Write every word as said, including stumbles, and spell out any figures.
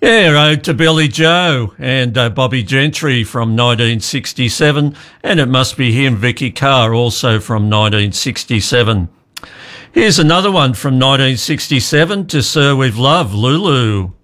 Yeah, Ode to Billy Joe and uh, Bobby Gentry from nineteen sixty-seven, and It Must Be Him, Vicky Carr, also from nineteen sixty-seven. Here's another one from nineteen sixty-seven, To Sir With Love, Lulu.